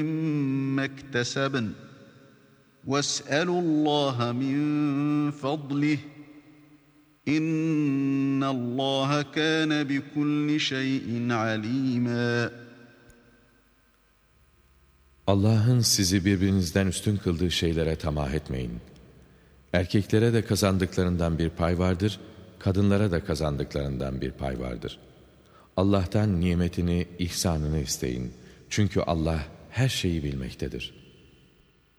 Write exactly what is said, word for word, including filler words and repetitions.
مما اكتسبن واسألوا الله من فضله إن الله كان بكل شيء عليما. Allah'ın sizi birbirinizden üstün kıldığı şeylere tamah etmeyin. Erkeklere de kazandıklarından bir pay vardır, kadınlara da kazandıklarından bir pay vardır. Allah'tan nimetini, ihsanını isteyin. Çünkü Allah her şeyi bilmektedir.